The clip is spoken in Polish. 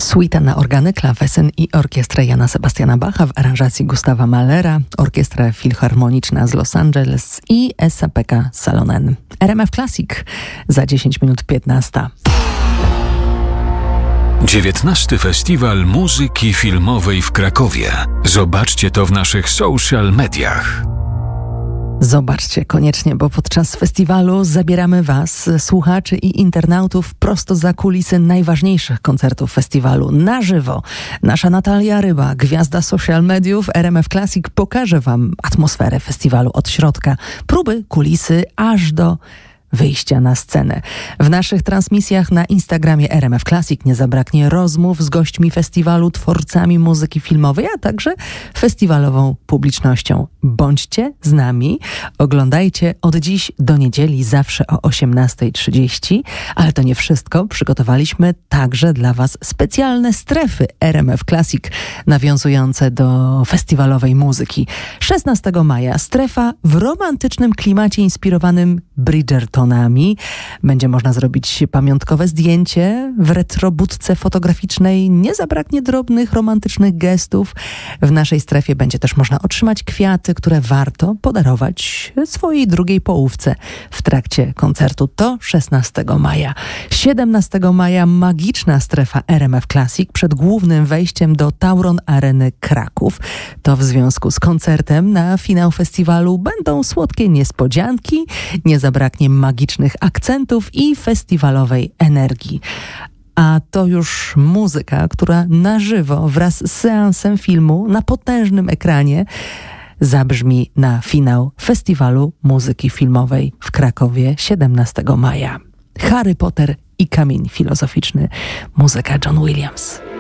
Suita na organy, klawesyn i orkiestrę Jana Sebastiana Bacha w aranżacji Gustawa Mahlera, orkiestra filharmoniczna z Los Angeles i SAPK Salonen. RMF Classic za 10 minut 15. 19. Festiwal Muzyki Filmowej w Krakowie. Zobaczcie to w naszych social mediach. Zobaczcie koniecznie, bo podczas festiwalu zabieramy Was, słuchaczy i internautów, prosto za kulisy najważniejszych koncertów festiwalu. Na żywo. Nasza Natalia Ryba, gwiazda social mediów RMF Classic, pokaże Wam atmosferę festiwalu od środka. Próby, kulisy, aż do wyjścia na scenę. W naszych transmisjach na Instagramie RMF Classic nie zabraknie rozmów z gośćmi festiwalu, twórcami muzyki filmowej, a także festiwalową publicznością. Bądźcie z nami, oglądajcie od dziś do niedzieli zawsze o 18:30, ale to nie wszystko. Przygotowaliśmy także dla Was specjalne strefy RMF Classic nawiązujące do festiwalowej muzyki. 16 maja strefa w romantycznym klimacie inspirowanym Bridgertonami. Będzie można zrobić pamiątkowe zdjęcie w retrobudce fotograficznej. Nie zabraknie drobnych, romantycznych gestów. W naszej strefie będzie też można otrzymać kwiaty, które warto podarować swojej drugiej połówce w trakcie koncertu. To 16 maja. 17 maja magiczna strefa RMF Classic przed głównym wejściem do Tauron Areny Kraków. To w związku z koncertem na finał festiwalu będą słodkie niespodzianki, nie zabraknie magicznych akcentów i festiwalowej energii. A to już muzyka, która na żywo wraz z seansem filmu na potężnym ekranie zabrzmi na finał Festiwalu Muzyki Filmowej w Krakowie 17 maja. Harry Potter i Kamień Filozoficzny. Muzyka John Williams.